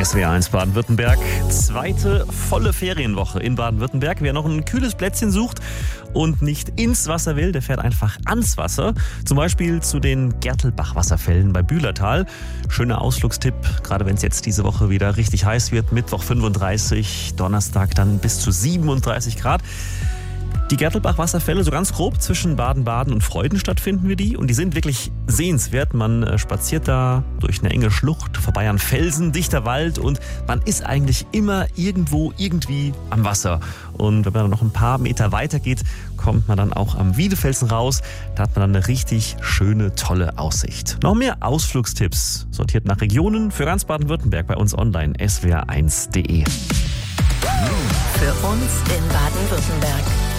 SWR1 Baden-Württemberg, zweite volle Ferienwoche in Baden-Württemberg. Wer noch ein kühles Plätzchen sucht und nicht ins Wasser will, der fährt einfach ans Wasser. Zum Beispiel zu den Gertelbach-Wasserfällen bei Bühlertal. Schöner Ausflugstipp, gerade wenn es jetzt diese Woche wieder richtig heiß wird. Mittwoch 35, Donnerstag dann bis zu 37 Grad. Die Gertelbach-Wasserfälle, so ganz grob zwischen Baden-Baden und Freudenstadt finden wir die. Und die sind wirklich sehenswert. Man spaziert da durch eine enge Schlucht, vorbei an Felsen, dichter Wald und man ist eigentlich immer irgendwo, irgendwie am Wasser. Und wenn man dann noch ein paar Meter weiter geht, kommt man dann auch am Wiedefelsen raus. Da hat man dann eine richtig schöne, tolle Aussicht. Noch mehr Ausflugstipps, sortiert nach Regionen für ganz Baden-Württemberg bei uns online, swr1.de. Für uns in Baden-Württemberg.